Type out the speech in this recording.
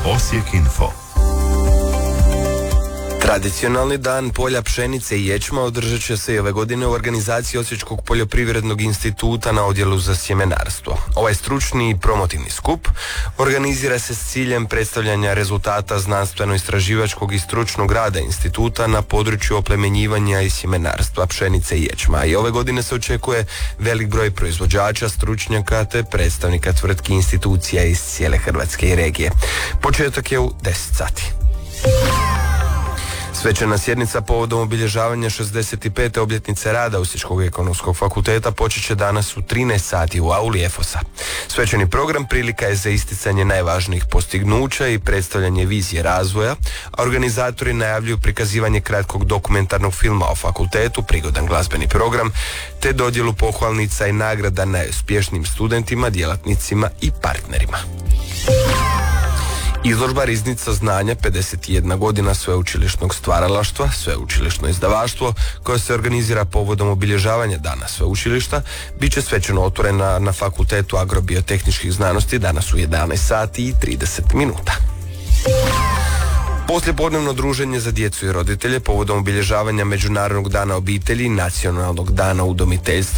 Osijek Info. Tradicionalni dan polja pšenice i ječma održat će se i ove godine u organizaciji Osječkog poljoprivrednog instituta na odjelu za sjemenarstvo. Ovaj stručni i promotivni skup organizira se s ciljem predstavljanja rezultata znanstveno-istraživačkog i stručnog rada instituta na području oplemenjivanja i sjemenarstva pšenice i ječma. I ove godine se očekuje velik broj proizvođača, stručnjaka te predstavnika tvrtki institucija iz cijele Hrvatske i regije. Početak je u 10 sati. Svečana sjednica povodom obilježavanja 65. obljetnice rada Osječkog ekonomskog fakulteta počet će danas u 13 sati u auli EFOS-a. Svečani program prilika je za isticanje najvažnijih postignuća i predstavljanje vizije razvoja, a organizatori najavljuju prikazivanje kratkog dokumentarnog filma o fakultetu, prigodan glazbeni program, te dodjelu pohvalnica i nagrada najuspješnijim studentima, djelatnicima i partnerima. Izložba Riznica znanja 51 godina sveučilišnog stvaralaštva, sveučilišno izdavaštvo, koja se organizira povodom obilježavanja dana sveučilišta, bit će svečano otvorena na Fakultetu agrobiotehničkih znanosti danas u 11 sati i 30 minuta. Poslijepodnevno druženje za djecu i roditelje povodom obilježavanja Međunarodnog dana obitelji i Nacionalnog dana udomiteljstva